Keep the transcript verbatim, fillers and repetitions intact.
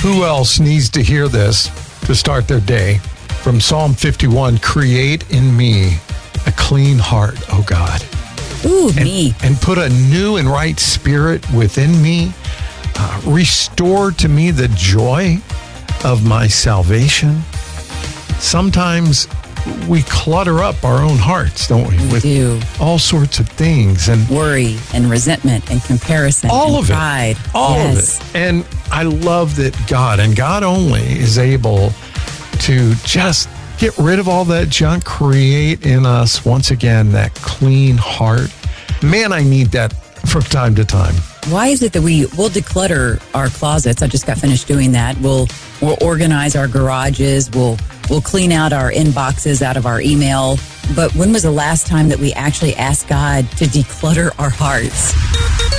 Who else needs to hear this to start their day? From Psalm fifty-one, create in me a clean heart, O God. Ooh, and, me. And put a new and right spirit within me. Uh, restore to me the joy of my salvation. Sometimes we clutter up our own hearts, don't we? We With do. all sorts of things. And worry and resentment and comparison all and of pride. it. All yes. of it. And I love that God, and God only, is able to just get rid of all that junk, create in us, once again, that clean heart. Man, I need that from time to time. Why is it that we will declutter our closets? I just got finished doing that. We'll we'll organize our garages. We'll we'll clean out our inboxes out of our email. But when was the last time that we actually asked God to declutter our hearts?